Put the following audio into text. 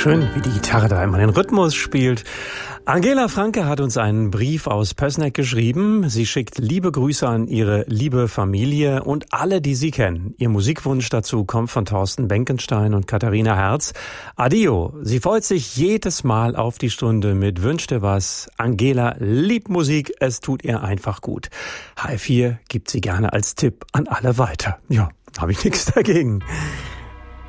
schön, wie die Gitarre da immer den Rhythmus spielt. Angela Franke hat uns einen Brief aus Pößneck geschrieben. Sie schickt liebe Grüße an ihre liebe Familie und alle, die sie kennen. Ihr Musikwunsch dazu kommt von Thorsten Benkenstein und Katharina Herz. Adio. Sie freut sich jedes Mal auf die Stunde mit Wünsch dir was. Angela liebt Musik, es tut ihr einfach gut. HR4 gibt sie gerne als Tipp an alle weiter. Ja, habe ich nichts dagegen.